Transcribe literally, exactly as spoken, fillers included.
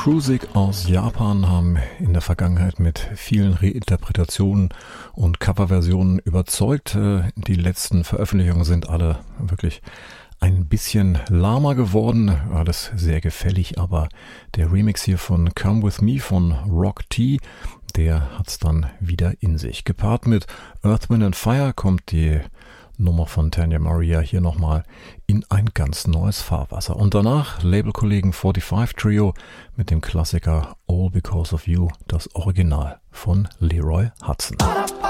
Cruisig aus Japan haben in der Vergangenheit mit vielen Reinterpretationen und Coverversionen überzeugt. Die letzten Veröffentlichungen sind alle wirklich ein bisschen lahmer geworden, alles sehr gefällig, aber der Remix hier von Come With Me von Rock T, der hat's dann wieder in sich. Gepaart mit Earth, Wind and Fire kommt die Nummer von Tanya Maria hier nochmal in ein ganz neues Fahrwasser. Und danach Labelkollegen forty-five Trio mit dem Klassiker All Because of You, das Original von Leroy Hudson.